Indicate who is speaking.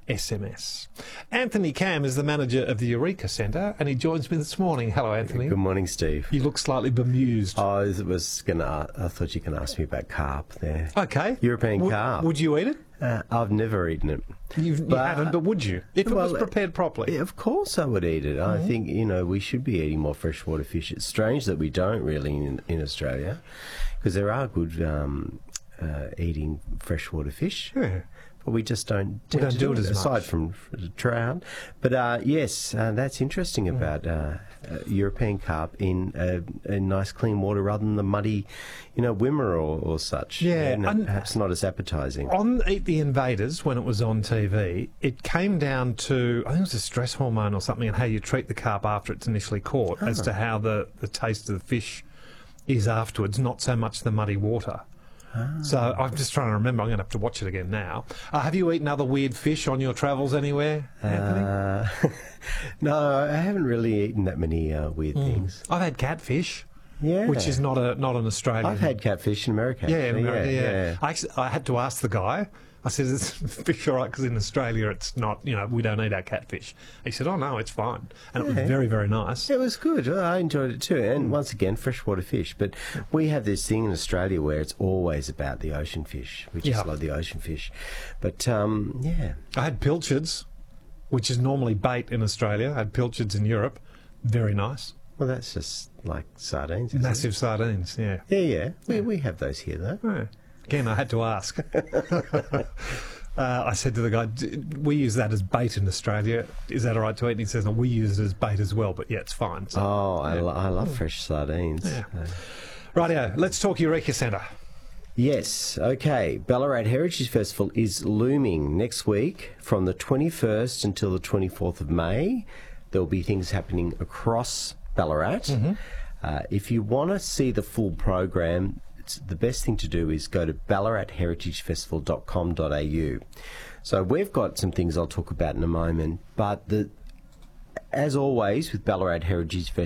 Speaker 1: SMS. Anthony Cam is the manager of the Eureka Centre, and he joins me this morning. Hello, Anthony.
Speaker 2: Good morning, Steve.
Speaker 1: You look slightly bemused.
Speaker 2: I thought you can ask me about carp there.
Speaker 1: Okay.
Speaker 2: European carp.
Speaker 1: Would you eat it?
Speaker 2: I've never eaten it.
Speaker 1: You haven't, but would you? If it was prepared properly?
Speaker 2: Of course I would eat it. I think, we should be eating more freshwater fish. It's strange that we don't really in Australia, because there are good eating freshwater fish.
Speaker 1: Yeah.
Speaker 2: But we just don't
Speaker 1: do it as
Speaker 2: aside
Speaker 1: much.
Speaker 2: from trout. But yes, that's interesting about European carp in nice clean water rather than the muddy, Wimmera or such.
Speaker 1: Yeah,
Speaker 2: and perhaps not as appetising.
Speaker 1: On Eat the Invaders, when it was on TV, it came down to, I think it was a stress hormone or something, and how you treat the carp after it's initially caught, as to how the taste of the fish is afterwards, not so much the muddy water. So I'm just trying to remember. I'm going to have to watch it again now. Have you eaten other weird fish on your travels anywhere, Anthony?
Speaker 2: No, I haven't really eaten that many weird things.
Speaker 1: I've had catfish.
Speaker 2: Yeah,
Speaker 1: which is not an Australian.
Speaker 2: I've had catfish in America.
Speaker 1: Yeah, in America,
Speaker 2: yeah.
Speaker 1: I had to ask the guy. I said, "Is fish all right?" Because in Australia, it's not. We don't eat our catfish. He said, "Oh no, it's fine," and it was very, very nice.
Speaker 2: It was good. I enjoyed it too. And once again, freshwater fish. But we have this thing in Australia where it's always about the ocean fish. We just love the ocean fish. But I
Speaker 1: had pilchards, which is normally bait in Australia. I had pilchards in Europe. Very nice.
Speaker 2: Well, that's just like sardines. Isn't
Speaker 1: Massive sardines. Yeah.
Speaker 2: Yeah. We have those here though.
Speaker 1: Right. Again, I had to ask. I said to the guy, we use that as bait in Australia. Is that all right to eat? And he says, no, we use it as bait as well, but yeah, it's fine. So,
Speaker 2: I love fresh sardines.
Speaker 1: Yeah. Rightio, let's talk Eureka Centre.
Speaker 2: Yes, okay. Ballarat Heritage Festival is looming next week from the 21st until the 24th of May. There will be things happening across Ballarat. If you want to see the full program, the best thing to do is go to ballaratheritagefestival.com.au. So we've got some things I'll talk about in a moment, but as always with Ballarat Heritage Festival,